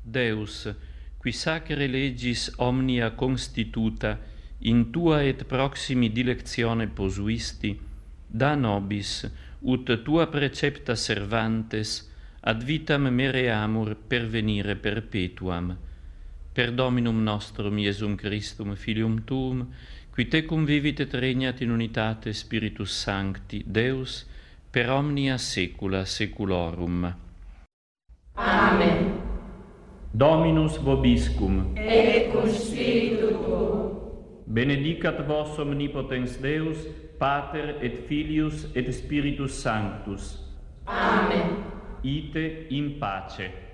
Deus, qui sacre legis omnia constituta in tua et proximi dilectione posuisti, da nobis, ut tua precepta servantes, ad vitam mereamur pervenire perpetuam. Per Dominum nostrum Iesum Christum, Filium Tuum, qui tecum vivit et regnat in unitate Spiritus Sancti, Deus, per omnia saecula saeculorum. Amen. Dominus vobiscum. Et cum spiritu tuo. Benedicat vos omnipotens Deus, Pater et Filius et Spiritus Sanctus. Amen. Ite in pace.